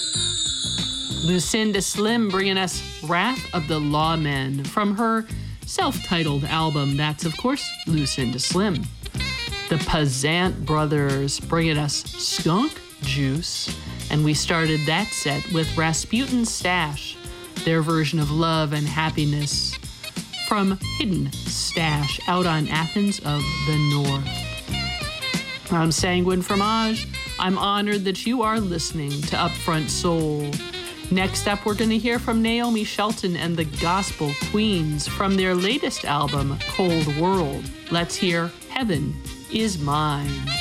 Lucinda Slim bringing us Wrath of the Lawmen from her self-titled album. That's, of course, Lucinda Slim. The Pazant Brothers bringing us Skunk Juice. And we started that set with Rasputin Stash, their version of Love and Happiness from Hidden Stash out on Athens of the North. I'm Sanguine Fromage. I'm honored that you are listening to Upfront Soul. Next up, we're going to hear from Naomi Shelton and the Gospel Queens from their latest album, Cold World. Let's hear Heaven Is Mine.